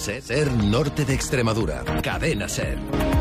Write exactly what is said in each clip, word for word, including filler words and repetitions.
Ser, Ser Norte de Extremadura. Cadena Ser.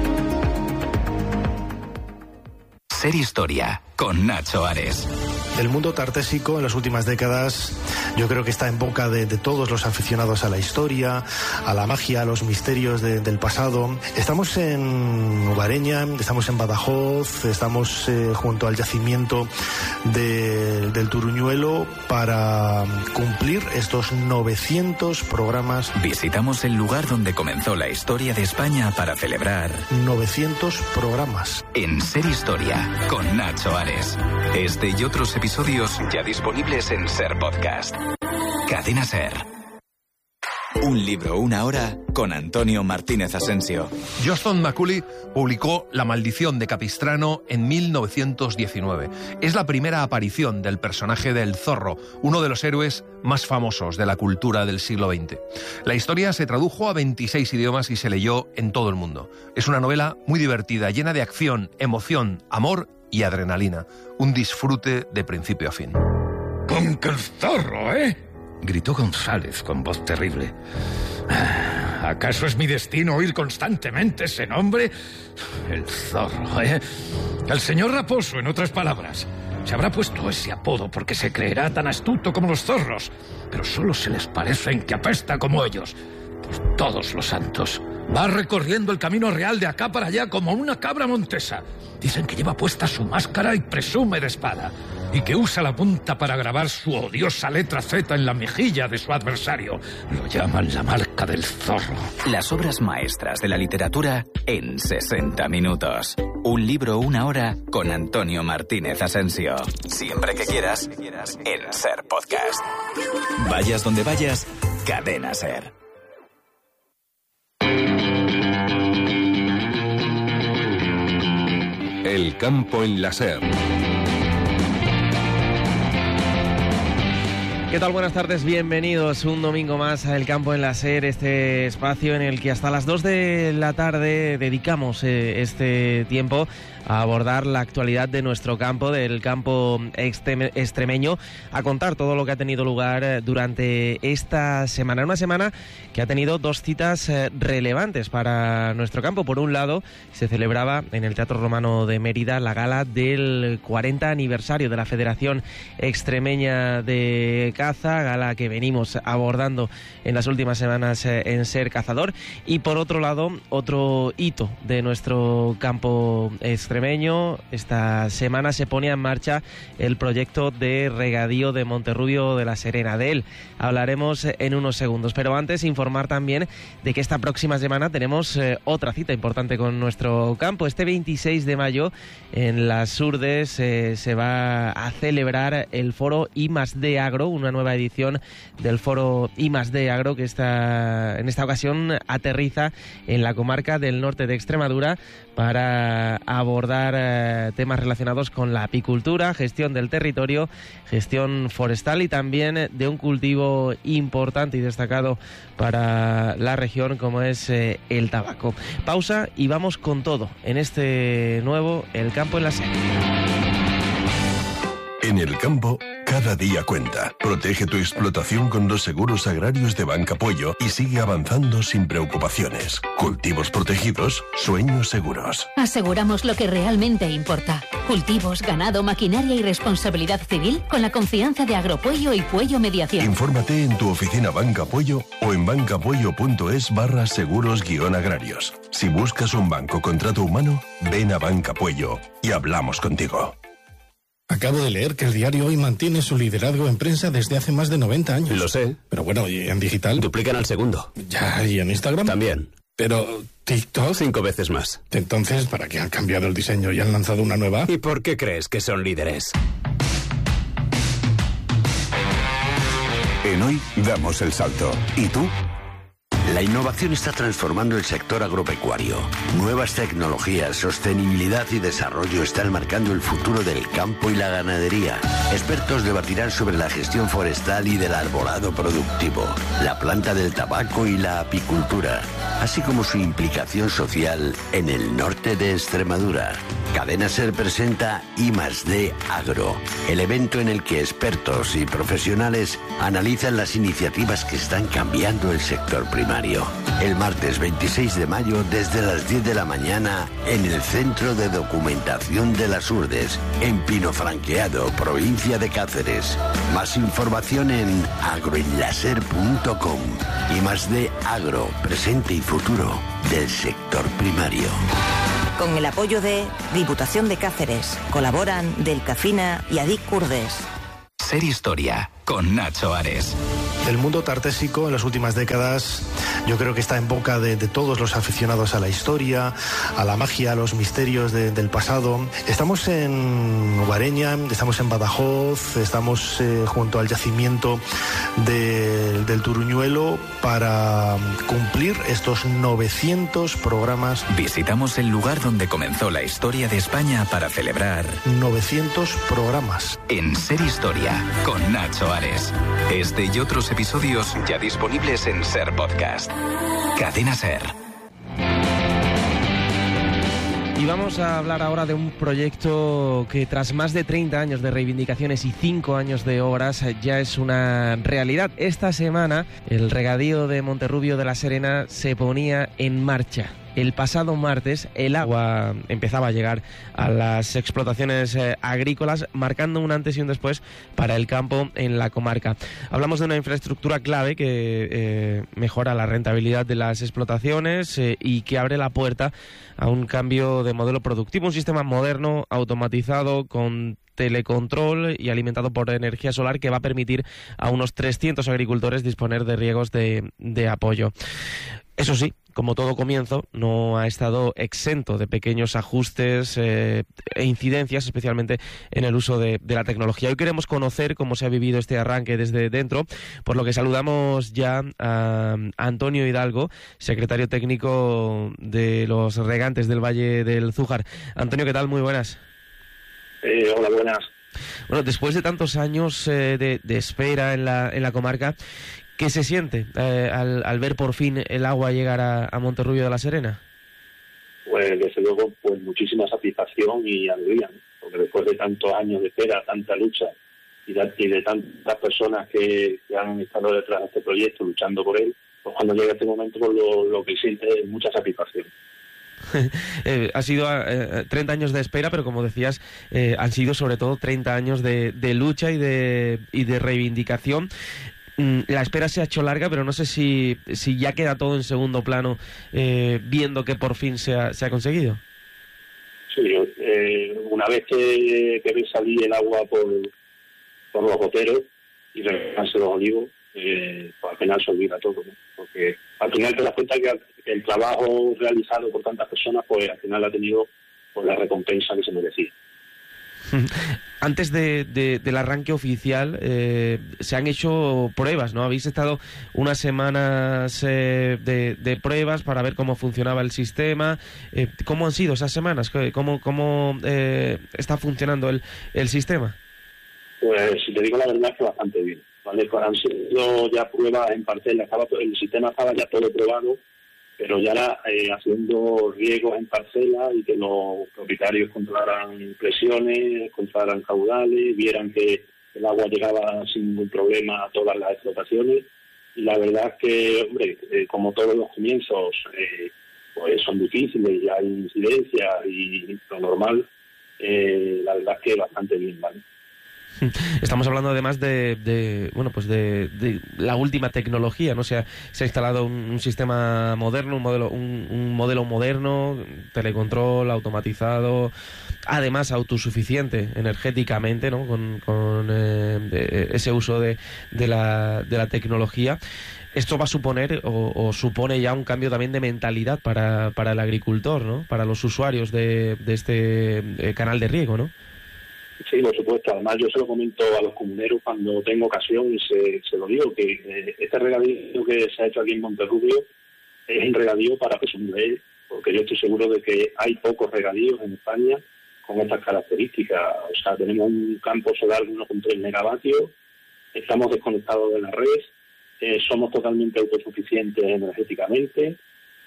Ser Historia, con Nacho Ares. El mundo tartésico en las últimas décadas yo creo que está en boca de, de todos los aficionados a la historia, a la magia, a los misterios de, del pasado. Estamos en Ubareña, estamos en Badajoz, estamos eh, junto al yacimiento de, del Turuñuelo para cumplir estos novecientos programas. Visitamos el lugar donde comenzó la historia de España para celebrar novecientos programas. En Ser Historia, con Nacho Ares. Este y otros episodios ya disponibles en Ser Podcast. Cadena Ser. Un libro, una hora, con Antonio Martínez Asensio. Johnston Macaulay publicó La maldición de Capistrano en mil novecientos diecinueve. Es la primera aparición del personaje del Zorro, uno de los héroes más famosos de la cultura del siglo veinte. La historia se tradujo a veintiséis idiomas y se leyó en todo el mundo. Es una novela muy divertida, llena de acción, emoción, amor y adrenalina. Un disfrute de principio a fin. ¡Con que el zorro, eh! Gritó González con voz terrible. ¿Acaso es mi destino oír constantemente ese nombre? El zorro, ¿eh? El señor Raposo, en otras palabras. Se habrá puesto ese apodo porque se creerá tan astuto como los zorros, pero solo se les parece en que apesta como ellos. Por todos los santos. Va recorriendo el camino real de acá para allá como una cabra montesa. Dicen que lleva puesta su máscara y presume de espada, y que usa la punta para grabar su odiosa letra Z en la mejilla de su adversario. Lo llaman la marca del zorro. Las obras maestras de la literatura en sesenta minutos. Un libro, una hora, con Antonio Martínez Asensio. Siempre que quieras, en Ser Podcast. Vayas donde vayas, Cadena Ser. El campo en la Ser. ¿Qué tal? Buenas tardes, bienvenidos un domingo más a El Campo en la Ser, este espacio en el que hasta las dos de la tarde dedicamos eh, este tiempo a abordar la actualidad de nuestro campo, del campo extremeño, a contar todo lo que ha tenido lugar durante esta semana. Una semana que ha tenido dos citas relevantes para nuestro campo. Por un lado, se celebraba en el Teatro Romano de Mérida la gala del cuarenta aniversario de la Federación Extremeña de Caza, gala que venimos abordando en las últimas semanas en Ser Cazador. Y por otro lado, otro hito de nuestro campo extremeño. Esta semana se pone en marcha el proyecto de regadío de Monterrubio de la Serena. De él hablaremos en unos segundos, pero antes informar también de que esta próxima semana tenemos eh, otra cita importante con nuestro campo. Este veintiséis de mayo en las Urdes eh, se va a celebrar el foro I más D Agro, una nueva edición del foro I más D Agro que está, en esta ocasión aterriza en la comarca del norte de Extremadura para abordar eh, temas relacionados con la apicultura, gestión del territorio, gestión forestal y también de un cultivo importante y destacado para la región como es eh, el tabaco. Pausa y vamos con todo en este nuevo El Campo en la Ser. En el campo, cada día cuenta. Protege tu explotación con los seguros agrarios de Banca Apoyo y sigue avanzando sin preocupaciones. Cultivos protegidos, sueños seguros. Aseguramos lo que realmente importa. Cultivos, ganado, maquinaria y responsabilidad civil con la confianza de Agropuello y Puello Mediación. Infórmate en tu oficina Banca Apoyo o en bancapoyo.es barra seguros guión agrarios. Si buscas un banco con trato humano, ven a Banca Apoyo y hablamos contigo. Acabo de leer que el diario Hoy mantiene su liderazgo en prensa desde hace más de noventa años. Lo sé. Pero bueno, ¿y en digital? Duplican al segundo. Ya, ¿y en Instagram? También. Pero, ¿TikTok? Cinco veces más. Entonces, ¿para qué han cambiado el diseño y han lanzado una nueva? ¿Y por qué crees que son líderes? En Hoy damos el salto. ¿Y tú? La innovación está transformando el sector agropecuario. Nuevas tecnologías, sostenibilidad y desarrollo están marcando el futuro del campo y la ganadería. Expertos debatirán sobre la gestión forestal y del arbolado productivo, la planta del tabaco y la apicultura. así como su implicación social en el norte de Extremadura. Cadena SER presenta I más D Agro, el evento en el que expertos y profesionales analizan las iniciativas que están cambiando el sector primario. El martes veintiséis de mayo desde las diez de la mañana en el Centro de Documentación de las Urdes, en Pinofranqueado, provincia de Cáceres. Más información en agroenlaser punto com. I más D Agro, presente y futuro del sector primario. Con el apoyo de Diputación de Cáceres, colaboran Delcafina y Adic Urdes. Ser Historia, con Nacho Ares. El mundo tartésico en las últimas décadas yo creo que está en boca de, de todos los aficionados a la historia, a la magia, a los misterios de, del pasado. Estamos en Ubareña, estamos en Badajoz, estamos eh, junto al yacimiento de, del Turuñuelo para cumplir estos novecientos programas. Visitamos el lugar donde comenzó la historia de España para celebrar novecientos programas. En Ser Historia, con Nacho Ares. Este y otros episodios ya disponibles en Ser Podcast. Cadena Ser. Y vamos a hablar ahora de un proyecto que tras más de treinta años de reivindicaciones y cinco años de obras ya es una realidad. Esta semana el regadío de Monterrubio de la Serena se ponía en marcha. El pasado martes el agua empezaba a llegar a las explotaciones eh, agrícolas, marcando un antes y un después para el campo en la comarca. Hablamos de una infraestructura clave que eh, mejora la rentabilidad de las explotaciones eh, y que abre la puerta a un cambio de modelo productivo, un sistema moderno, automatizado, con telecontrol y alimentado por energía solar que va a permitir a unos trescientos agricultores disponer de riegos de, de apoyo. Eso sí, como todo comienzo, no ha estado exento de pequeños ajustes eh, e incidencias, especialmente en el uso de, de la tecnología. Hoy queremos conocer cómo se ha vivido este arranque desde dentro, por lo que saludamos ya a Antonio Hidalgo, secretario técnico de los regantes del Valle del Zújar. Antonio, ¿qué tal? Muy buenas. Eh, hola, buenas. Bueno, después de tantos años eh, de, de espera en la, en la comarca, ¿qué se siente eh, al, al ver por fin el agua llegar a, a Monterrubio de la Serena? Pues desde luego, pues muchísima satisfacción y alegría, ¿no? Porque después de tantos años de espera, tanta lucha y de, y de tantas personas que, que han estado detrás de este proyecto luchando por él, pues cuando llega este momento, pues lo, lo que siente es mucha satisfacción. eh, ha sido eh, treinta años de espera, pero como decías, eh, han sido sobre todo treinta años de, de lucha y de, y de reivindicación. La espera se ha hecho larga, pero no sé si, si ya queda todo en segundo plano, eh, viendo que por fin se ha, se ha conseguido. Sí, eh, una vez que, que ve salir el agua por, por los goteros y regarse los olivos, eh, pues al final se olvida todo, ¿no? Porque al final te das cuenta que el trabajo realizado por tantas personas, pues al final ha tenido pues, la recompensa que se merecía. Antes de, de, del arranque oficial eh, se han hecho pruebas, ¿no? Habéis estado unas semanas eh, de, de pruebas para ver cómo funcionaba el sistema. Eh, ¿Cómo han sido esas semanas? ¿Cómo, cómo eh, está funcionando el, el sistema? Pues si te digo la verdad es que bastante bien, ¿vale? Han sido ya pruebas en parcela, estaba, el sistema estaba ya todo probado, pero ya era eh, haciendo riegos en parcela y que los propietarios controlaran presiones, controlaran caudales, vieran que el agua llegaba sin ningún problema a todas las explotaciones. Y la verdad es que, hombre, eh, como todos los comienzos eh, pues son difíciles y hay incidencias y lo normal, eh, la verdad es que bastante bien, ¿vale? Estamos hablando además de, de bueno pues de, de la última tecnología, ¿no? O sea, se ha instalado un, un sistema moderno, un modelo, un, un modelo moderno, telecontrol, automatizado, además autosuficiente energéticamente, ¿no? Con, con eh, ese uso de, de, la, de la tecnología. Esto va a suponer o, o supone ya un cambio también de mentalidad para, para el agricultor, ¿no? Para los usuarios de, de este eh, canal de riego, ¿no? Sí, por supuesto. Además, yo se lo comento a los comuneros cuando tengo ocasión y se, se lo digo, que eh, este regadío que se ha hecho aquí en Monterrubio es un regadío para presumir de él, porque yo estoy seguro de que hay pocos regadíos en España con estas características. O sea, tenemos un campo solar de uno coma tres megavatios, estamos desconectados de la red, eh, somos totalmente autosuficientes energéticamente,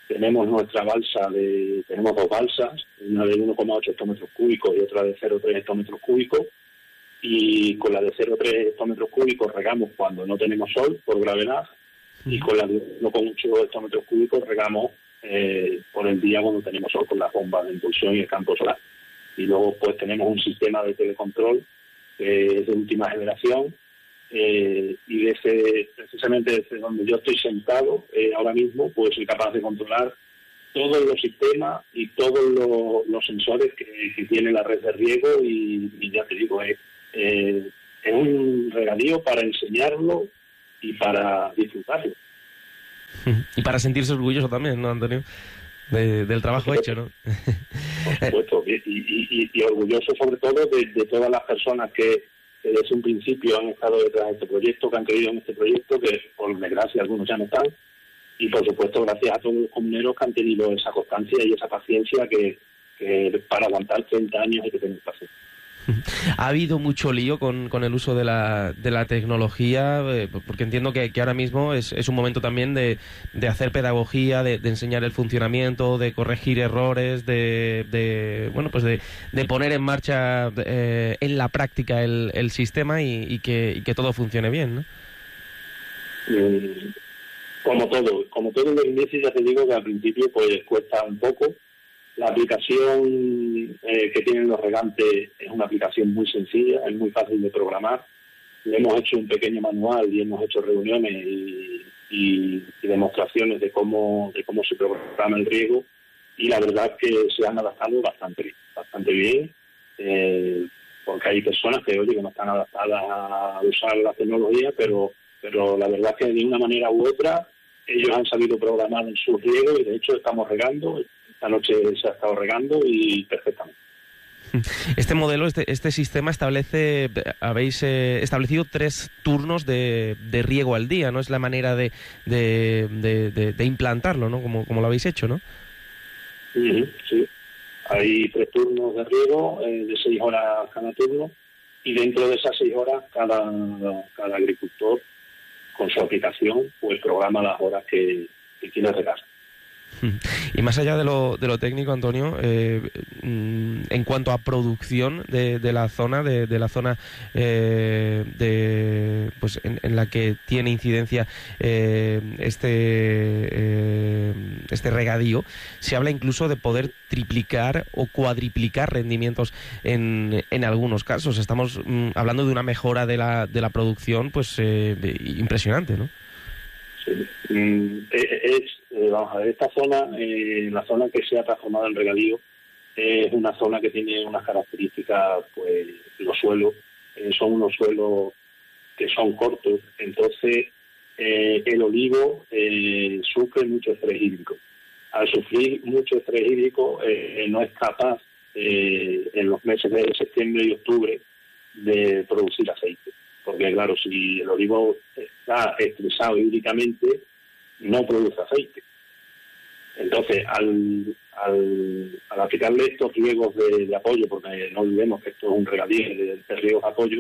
tenemos nuestra balsa, de tenemos dos balsas, una de uno coma ocho hectómetros cúbicos y otra de cero coma tres hectómetros cúbicos, y con la de cero coma tres hectómetros cúbicos regamos cuando no tenemos sol por gravedad, y con la de uno coma ocho hectómetros cúbicos regamos eh, por el día cuando tenemos sol con las bombas de impulsión y el campo solar. Y luego pues tenemos un sistema de telecontrol que es de última generación, eh, y desde, precisamente desde donde yo estoy sentado eh, ahora mismo, pues soy capaz de controlar todos los sistemas y todos los, los sensores que, que tiene la red de riego, y, y ya te digo, es, eh, es un regadío para enseñarlo y para disfrutarlo. Y para sentirse orgulloso también, ¿no, Antonio? De, del trabajo hecho, ¿no? Por supuesto, y, y, y, y orgulloso sobre todo de, de todas las personas que, que desde un principio han estado detrás de este proyecto, que han creído en este proyecto, que por desgracia algunos ya no están, y por supuesto gracias a todos los comuneros que han tenido esa constancia y esa paciencia que, que para aguantar treinta años hay que tener paciencia. Ha habido mucho lío con, con el uso de la, de la tecnología, eh, porque entiendo que, que ahora mismo es, es un momento también de, de hacer pedagogía, de, de enseñar el funcionamiento, de corregir errores, de, de bueno pues de, de poner en marcha eh, en la práctica el, el sistema y, y, que, y que todo funcione bien, ¿no? Mm, como todo, como todo en los inicios, ya te digo que al principio pues cuesta un poco. La aplicación eh, que tienen los regantes es una aplicación muy sencilla, es muy fácil de programar. Le hemos hecho un pequeño manual y hemos hecho reuniones y, y, y demostraciones de cómo de cómo se programa el riego, y la verdad es que se han adaptado bastante, bastante bien, eh, porque hay personas que, oye, que no están adaptadas a usar la tecnología, pero, pero la verdad es que de una manera u otra ellos han sabido programar en su riego, y de hecho estamos regando. Esta noche se ha estado regando y perfectamente. Este modelo, este, este sistema establece, habéis eh, establecido tres turnos de, de riego al día, ¿no? Es la manera de, de, de, de, de implantarlo, ¿no? Como, como lo habéis hecho, ¿no? Sí, sí. Hay tres turnos de riego, eh, de seis horas cada turno, y dentro de esas seis horas cada, cada agricultor, con su aplicación, pues programa las horas que, que quiere regar. Y más allá de lo, de lo técnico, Antonio, eh, en cuanto a producción de, de la zona, de, de la zona eh, de, pues en, en la que tiene incidencia eh, este eh, este regadío, se habla incluso de poder triplicar o cuadriplicar rendimientos en, en algunos casos. Estamos mm, hablando de una mejora de la, de la producción, pues eh, impresionante, ¿no? Sí. Mm, es, eh, vamos a ver, esta zona, eh, la zona que se ha transformado en regadío, eh, es una zona que tiene unas características, pues los suelos, eh, son unos suelos que son cortos, entonces eh, el olivo eh, sufre mucho estrés hídrico. Al sufrir mucho estrés hídrico, eh, no es capaz eh, en los meses de septiembre y octubre de producir aceite. Porque claro, si el olivo está estresado hídricamente, no produce aceite. Entonces, al, al, al aplicarle estos riegos de, de apoyo, porque no olvidemos que esto es un regadío de, de riegos de apoyo,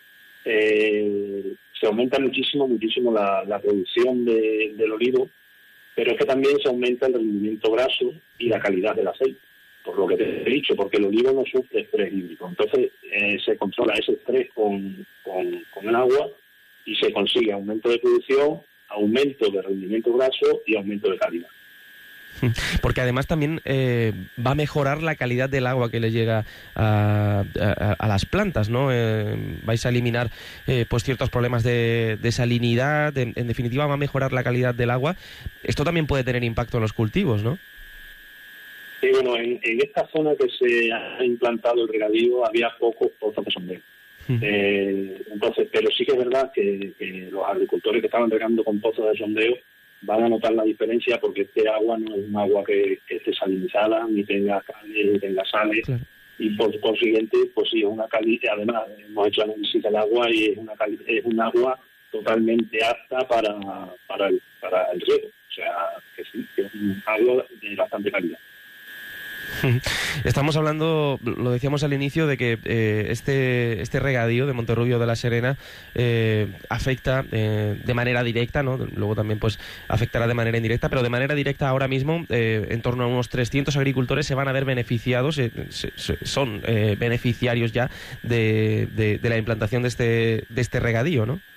eh, se aumenta muchísimo, muchísimo la, la producción de, del olivo, pero es que también se aumenta el rendimiento graso y la calidad del aceite, por lo que te he dicho, porque el olivo no sufre estrés hídrico. Entonces eh, se controla ese estrés con, con, con el agua y se consigue aumento de producción, aumento de rendimiento graso y aumento de calidad. Porque además también eh, va a mejorar la calidad del agua que le llega a, a, a las plantas, ¿no? Eh, vais a eliminar eh, pues ciertos problemas de, de salinidad, en, en definitiva va a mejorar la calidad del agua. Esto también puede tener impacto en los cultivos, ¿no? Sí, bueno, en, en esta zona que se ha implantado el regadío había pocos pozos de sondeo. Uh-huh. Eh, entonces, pero sí que es verdad que, que los agricultores que estaban regando con pozos de sondeo van a notar la diferencia, porque este agua no es un agua que, que esté salinizada, ni tenga cales, ni tenga sales, claro. Y por consiguiente, pues sí, es una calidad. Además, hemos hecho análisis del agua y es una cali- es un agua totalmente apta para, para, el, para el riego. O sea, que sí, que es un agua de bastante calidad. Estamos hablando, lo decíamos al inicio, de que eh, este este regadío de Monterrubio de la Serena eh, afecta eh, de manera directa, ¿no? Luego también pues afectará de manera indirecta, pero de manera directa ahora mismo eh, en torno a unos trescientos agricultores se van a ver beneficiados, eh, se, se, son eh, beneficiarios ya de, de, de la implantación de este de este regadío, ¿no?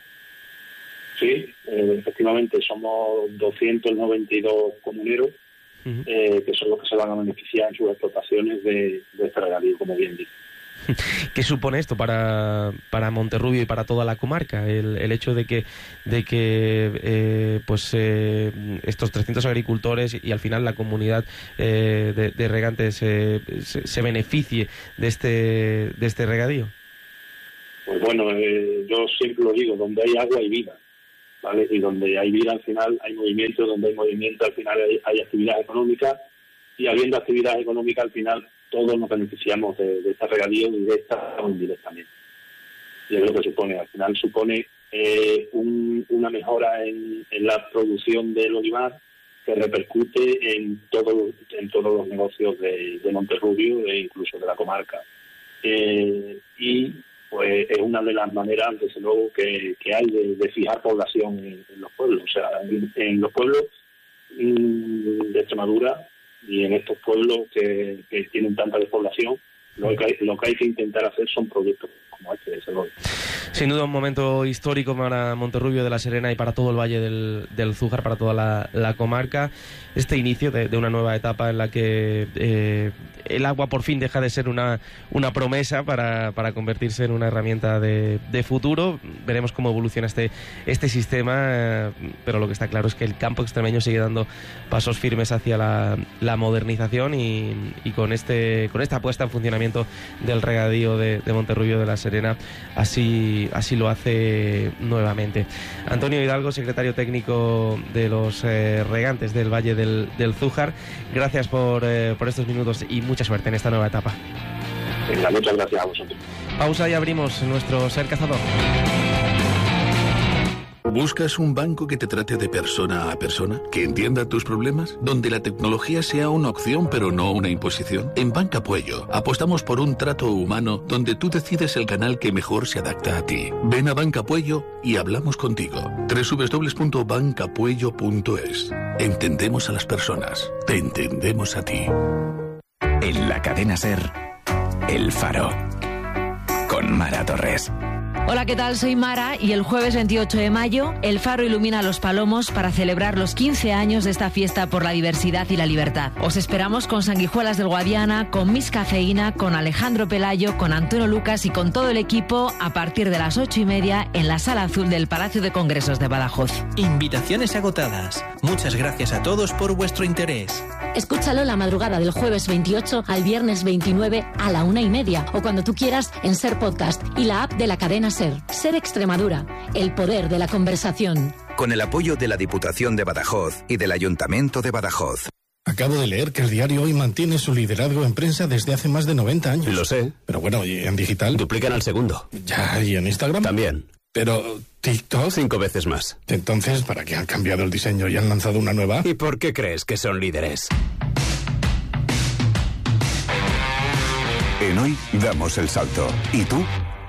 Sí, eh, efectivamente somos doscientos noventa y dos comuneros. Uh-huh. Eh, que son los que se van a beneficiar en sus explotaciones de, de este regadío, como bien dice. ¿Qué supone esto para, para Monterrubio y para toda la comarca? El, el hecho de que de que eh, pues eh, estos trescientos agricultores y al final la comunidad eh, de, de regantes eh, se, se beneficie de este de este regadío. Pues bueno, eh, yo siempre lo digo, donde hay agua hay vida, ¿vale? Y donde hay vida al final hay movimiento, donde hay movimiento al final hay, hay actividad económica, y habiendo actividad económica al final todos nos beneficiamos de, de esta regadío directa o indirectamente. Y es lo que supone, al final supone eh, un, una mejora en, en la producción del olivar que repercute en, todo, en todos los negocios de, de Monterrubio e incluso de la comarca. Eh, y pues es una de las maneras, desde luego, que, que hay de, de fijar población en, en los pueblos. O sea, en, en los pueblos mmm, de Extremadura y en estos pueblos que, que tienen tanta despoblación, lo que, hay, lo que hay que intentar hacer son proyectos como este, desde luego. Sin duda un momento histórico para Monterrubio de la Serena y para todo el Valle del, del Zújar, para toda la, la comarca. Este inicio de, de una nueva etapa en la que eh, el agua por fin deja de ser una, una promesa para, para convertirse en una herramienta de, de futuro. Veremos cómo evoluciona este, este sistema, eh, pero lo que está claro es que el campo extremeño sigue dando pasos firmes hacia la, la modernización y, y con, este, con esta puesta en funcionamiento del regadío de, de Monterrubio de la Serena, así, así lo hace nuevamente. Antonio Hidalgo, secretario técnico de los eh, regantes del Valle del, del Zújar, gracias por, eh, por estos minutos y mucha suerte en esta nueva etapa. Venga, muchas gracias a vosotros. Pausa y abrimos nuestro Ser Cazador. ¿Buscas un banco que te trate de persona a persona? ¿Que entienda tus problemas? ¿Donde la tecnología sea una opción pero no una imposición? En Banca Puello apostamos por un trato humano donde tú decides el canal que mejor se adapta a ti. Ven a Banca Puello y hablamos contigo. doble u doble u doble u punto banca puello punto es. Entendemos a las personas. Te entendemos a ti. En la cadena Ser, El Faro. Con Mara Torres. Hola, ¿qué tal? Soy Mara y el jueves veintiocho de mayo El Faro ilumina Los Palomos para celebrar los quince años de esta fiesta por la diversidad y la libertad. Os esperamos con Sanguijuelas del Guadiana, con Miss Cafeína, con Alejandro Pelayo, con Antonio Lucas y con todo el equipo a partir de las ocho y media en la Sala Azul del Palacio de Congresos de Badajoz. Invitaciones agotadas. Muchas gracias a todos por vuestro interés. Escúchalo la madrugada del jueves veintiocho al viernes veintinueve a la una y media o cuando tú quieras en Ser Podcast y la app de la cadena Ser. Ser Extremadura, el poder de la conversación. Con el apoyo de la Diputación de Badajoz y del Ayuntamiento de Badajoz. Acabo de leer que el diario Hoy mantiene su liderazgo en prensa desde hace más de noventa años. Lo sé. Pero bueno, ¿y en digital? Duplican al segundo. Ya, ¿y en Instagram? También. Pero TikTok... Cinco veces más. Entonces, ¿para qué han cambiado el diseño y han lanzado una nueva? ¿Y por qué crees que son líderes? En Hoy damos el salto. ¿Y tú?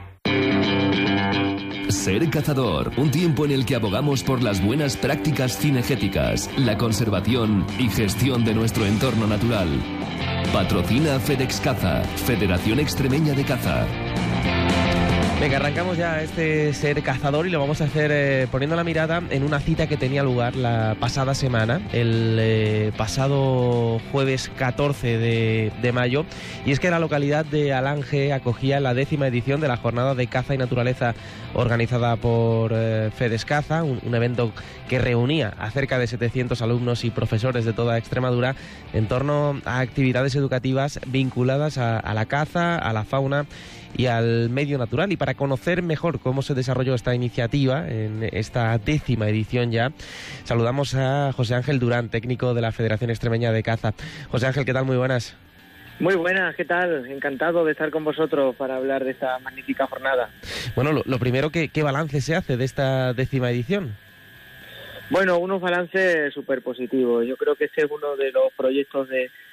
Ser Cazador, un tiempo en el que abogamos por las buenas prácticas cinegéticas, la conservación y gestión de nuestro entorno natural. Patrocina FedEx Caza, Federación Extremeña de Caza. Venga, arrancamos ya este Ser Cazador y lo vamos a hacer eh, poniendo la mirada en una cita que tenía lugar la pasada semana, el eh, pasado jueves catorce de mayo, y es que la localidad de Alange acogía la décima edición de la Jornada de Caza y Naturaleza organizada por eh, FedEx Caza, un, un evento que reunía a cerca de setecientos alumnos y profesores de toda Extremadura en torno a actividades educativas vinculadas a, a la caza, a la fauna y al medio natural. Y para conocer mejor cómo se desarrolló esta iniciativa en esta décima edición ya, saludamos a José Ángel Durán, técnico de la Federación Extremeña de Caza. José Ángel, ¿qué tal? Muy buenas. Muy buenas, ¿qué tal? Encantado de estar con vosotros para hablar de esta magnífica jornada. Bueno, lo, lo primero, ¿qué, ¿qué balance se hace de esta décima edición? Bueno, unos balances súper positivos. Yo creo que este es uno de los proyectos de,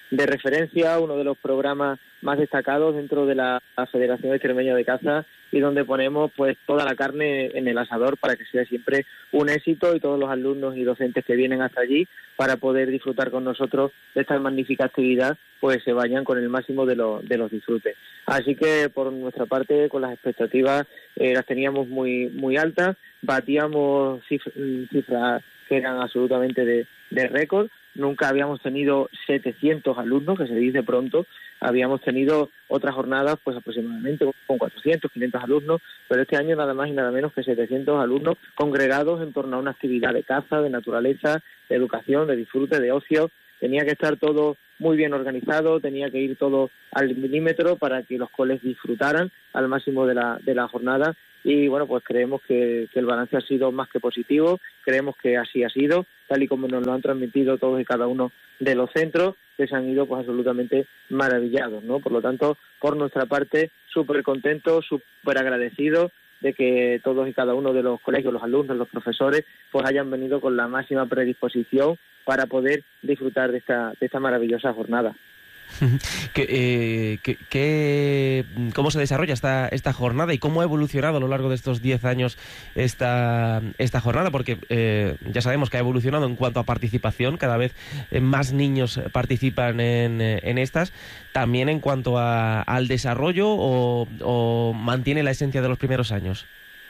de referencia, uno de los programas más destacados dentro de la, la Federación Extremeña de Caza, y donde ponemos pues toda la carne en el asador para que sea siempre un éxito, y todos los alumnos y docentes que vienen hasta allí para poder disfrutar con nosotros de esta magnífica actividad, pues se vayan con el máximo de, lo, de los disfrutes. Así que por nuestra parte, con las expectativas eh, las teníamos muy muy altas, batíamos cifras, cifras que eran absolutamente de, de récord. Nunca habíamos tenido setecientos alumnos, que se dice pronto. Habíamos tenido otras jornadas, pues aproximadamente con cuatrocientos, quinientos alumnos, pero este año nada más y nada menos que setecientos alumnos congregados en torno a una actividad de caza, de naturaleza, de educación, de disfrute, de ocio. Tenía que estar todo muy bien organizado, tenía que ir todo al milímetro para que los coles disfrutaran al máximo de la, de la jornada. Y bueno, pues creemos que, que el balance ha sido más que positivo, creemos que así ha sido, tal y como nos lo han transmitido todos y cada uno de los centros, que se han ido pues absolutamente maravillados, ¿no? Por lo tanto, por nuestra parte, súper contentos, súper agradecidos de que todos y cada uno de los colegios, los alumnos, los profesores, pues hayan venido con la máxima predisposición para poder disfrutar de esta, de esta maravillosa jornada. ¿Qué, eh, qué, qué, ¿Cómo se desarrolla esta, esta jornada y cómo ha evolucionado a lo largo de estos diez años esta, esta jornada? Porque eh, ya sabemos que ha evolucionado en cuanto a participación, cada vez más niños participan en, en estas, también en cuanto a, al desarrollo o, o mantiene la esencia de los primeros años.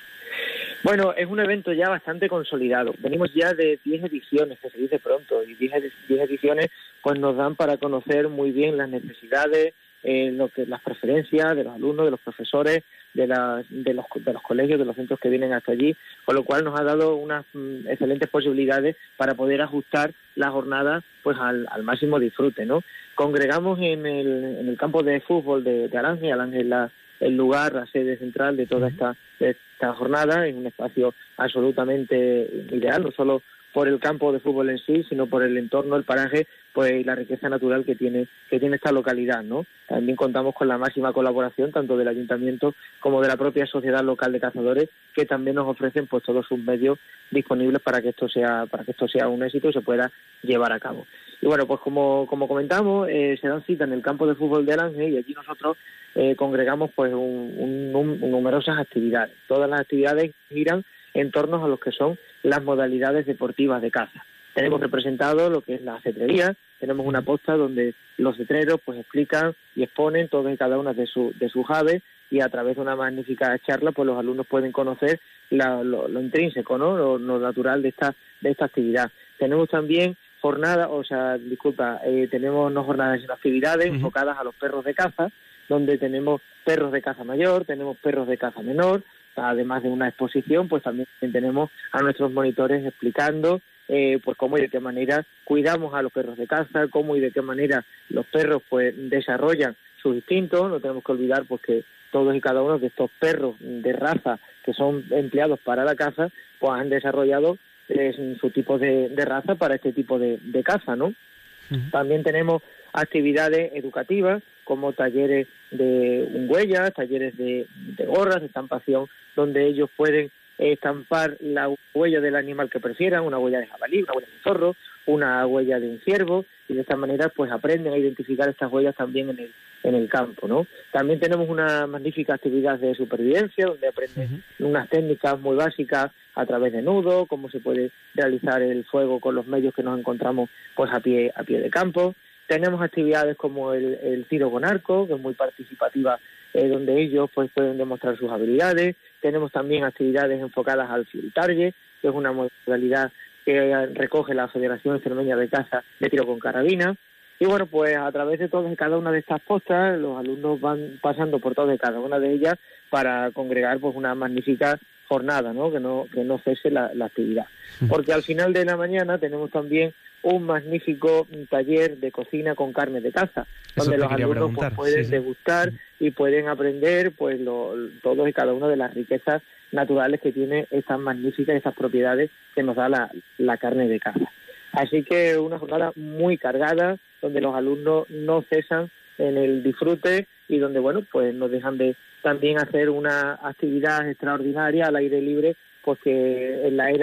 Bueno, es un evento ya bastante consolidado. Venimos ya de diez ediciones, que se dice pronto, y diez ediciones pues nos dan para conocer muy bien las necesidades, eh, lo que las preferencias de los alumnos, de los profesores, de, la, de, los, de los colegios, de los centros que vienen hasta allí, con lo cual nos ha dado unas mm, excelentes posibilidades para poder ajustar la jornada pues al, al máximo disfrute, ¿no? Congregamos en el, en el campo de fútbol de, de Alange. Alange es la el lugar, la sede central de toda esta, de esta jornada, en un espacio absolutamente ideal, no solo por el campo de fútbol en sí, sino por el entorno, el paraje, pues la riqueza natural que tiene que tiene esta localidad, ¿no? También contamos con la máxima colaboración tanto del ayuntamiento como de la propia sociedad local de cazadores, que también nos ofrecen pues todos sus medios disponibles para que esto sea para que esto sea un éxito y se pueda llevar a cabo. Y bueno, pues como como comentamos, eh, se dan cita en el campo de fútbol de Alange, y allí nosotros eh, congregamos pues un, un, un, numerosas actividades. Todas las actividades giran en torno a lo que son las modalidades deportivas de caza. Tenemos representado lo que es la cetrería, tenemos una posta donde los cetreros pues explican y exponen todas y cada una de, su, de sus aves, y a través de una magnífica charla pues los alumnos pueden conocer la, lo, lo intrínseco, ¿no? Lo, lo natural de esta, de esta actividad. Tenemos también jornadas, o sea, disculpa, eh, tenemos no jornadas sino actividades uh-huh. enfocadas a los perros de caza, donde tenemos perros de caza mayor, tenemos perros de caza menor, además de una exposición, pues también tenemos a nuestros monitores explicando eh, pues cómo y de qué manera cuidamos a los perros de caza, cómo y de qué manera los perros pues desarrollan sus instintos. No tenemos que olvidar pues que todos y cada uno de estos perros de raza que son empleados para la caza, pues han desarrollado eh, su tipo de, de raza para este tipo de, de caza, ¿no? Uh-huh. También tenemos actividades educativas como talleres de ungüellas, talleres de, de gorras, de estampación, donde ellos pueden estampar la huella del animal que prefieran, una huella de jabalí, una huella de zorro, una huella de un ciervo, y de esta manera pues aprenden a identificar estas huellas también en el en el campo, ¿no? También tenemos una magnífica actividad de supervivencia, donde aprenden uh-huh. unas técnicas muy básicas a través de nudo, cómo se puede realizar el fuego con los medios que nos encontramos pues a pie a pie de campo. Tenemos actividades como el, el tiro con arco, que es muy participativa, eh, donde ellos pues pueden demostrar sus habilidades. Tenemos también actividades enfocadas al field target, que es una modalidad que recoge la Federación Extremeña de Caza de Tiro con Carabina. Y bueno, pues a través de todas y cada una de estas postas, los alumnos van pasando por todas y cada una de ellas para congregar pues una magnífica jornada, ¿no? Que no que no cese la, la actividad. Porque al final de la mañana tenemos también un magnífico taller de cocina con carne de caza, Eso donde los alumnos pues, pueden sí, degustar sí. y pueden aprender pues lo, todos y cada una de las riquezas naturales que tiene estas magníficas, estas propiedades que nos da la, la carne de caza. Así que una jornada muy cargada, donde los alumnos no cesan en el disfrute y donde, bueno, pues nos dejan de también hacer una actividad extraordinaria al aire libre, porque en la era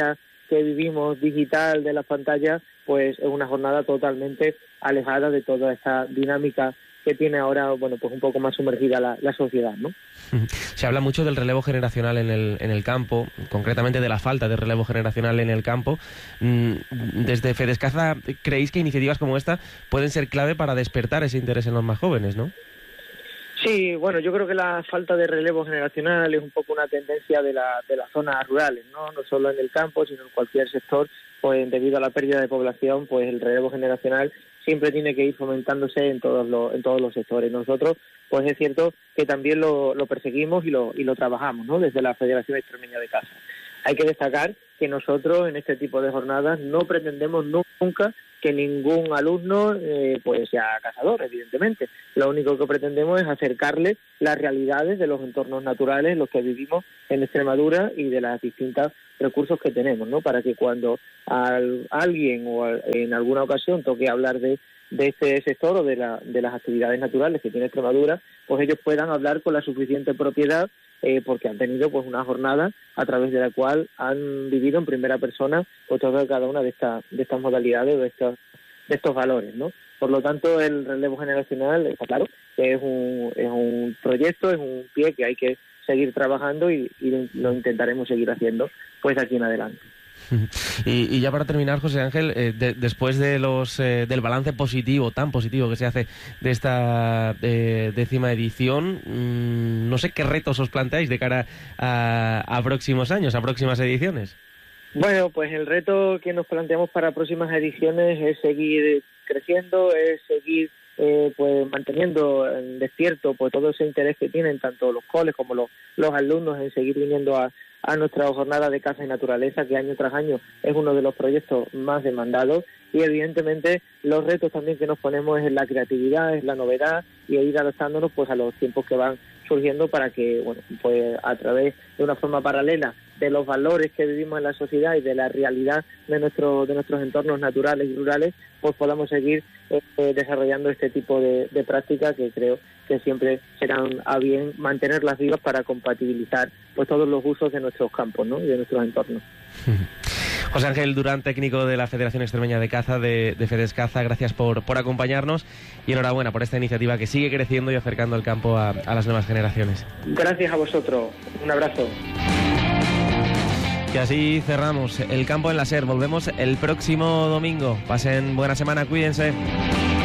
que vivimos digital de las pantallas, pues es una jornada totalmente alejada de toda esta dinámica que tiene ahora, bueno, pues un poco más sumergida la, la sociedad, ¿no? Se habla mucho del relevo generacional en el, en el campo, concretamente de la falta de relevo generacional en el campo. Desde Fedescaza, ¿creéis que iniciativas como esta pueden ser clave para despertar ese interés en los más jóvenes, no? Sí, bueno, yo creo que la falta de relevo generacional es un poco una tendencia de, la, de las zonas rurales, ¿no? No solo en el campo, sino en cualquier sector, pues debido a la pérdida de población, pues el relevo generacional siempre tiene que ir fomentándose en todos los, en todos los sectores. Nosotros, pues es cierto que también lo, lo perseguimos y lo, y lo trabajamos, ¿no? Desde la Federación Extremeña de Caza. Hay que destacar que nosotros en este tipo de jornadas no pretendemos nunca que ningún alumno eh, pues sea cazador, evidentemente. Lo único que pretendemos es acercarle las realidades de los entornos naturales en los que vivimos en Extremadura y de los distintos recursos que tenemos, ¿no? Para que cuando al, alguien o al, en alguna ocasión toque hablar de, de este sector o de, la, de las actividades naturales que tiene Extremadura, pues ellos puedan hablar con la suficiente propiedad eh, porque han tenido pues una jornada a través de la cual han vivido en primera persona pues toda cada una de estas de estas modalidades o de estos de estos valores, ¿no? Por lo tanto, el relevo generacional está claro que es un es un proyecto, es un pie que hay que seguir trabajando y, y lo intentaremos seguir haciendo pues aquí en adelante. Y, y ya para terminar, José Ángel, eh, de, después de los eh, del balance positivo, tan positivo que se hace de esta eh, décima edición, mmm, no sé qué retos os planteáis de cara a, a próximos años, a próximas ediciones. Bueno, pues el reto que nos planteamos para próximas ediciones es seguir creciendo, es seguir eh, pues manteniendo despierto pues todo ese interés que tienen tanto los coles como los, los alumnos en seguir viniendo a, a nuestra jornada de caza y naturaleza, que año tras año es uno de los proyectos más demandados, y evidentemente los retos también que nos ponemos es la creatividad, es la novedad y ir adaptándonos pues a los tiempos que van surgiendo para que, bueno, pues a través de una forma paralela de los valores que vivimos en la sociedad y de la realidad de nuestro, de nuestros entornos naturales y rurales, pues podamos seguir eh, desarrollando este tipo de, de prácticas que creo que siempre serán a bien mantenerlas vivas para compatibilizar pues todos los usos de nuestros campos, ¿no? Y de nuestros entornos. José Ángel Durán, técnico de la Federación Extremeña de Caza, de, de Fedescaza, gracias por, por acompañarnos y enhorabuena por esta iniciativa que sigue creciendo y acercando el campo a, a las nuevas generaciones. Gracias a vosotros. Un abrazo. Y así cerramos el campo en la SER. Volvemos el próximo domingo. Pasen buena semana, cuídense.